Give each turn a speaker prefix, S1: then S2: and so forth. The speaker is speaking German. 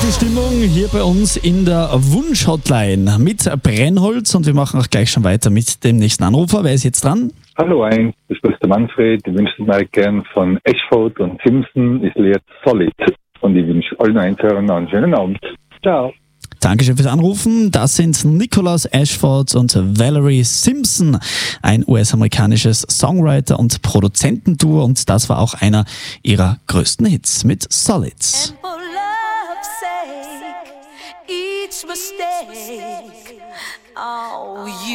S1: Partystimmung hier bei uns in der Wunsch-Hotline mit Brennholz und wir machen auch gleich schon weiter mit dem nächsten Anrufer. Wer ist jetzt dran?
S2: Hallo, ich bin der Manfred. Ich wünsche mir gern von Ashford und Simpson ist Lied Solid. Und ich wünsche allen Einhörern einen schönen Abend. Ciao.
S1: Dankeschön fürs Anrufen. Das sind Nicholas Ashford und Valerie Simpson, ein US-amerikanisches Songwriter- und Produzentenduo, und das war auch einer ihrer größten Hits mit Solids.
S3: For love's sake, each mistake, oh, you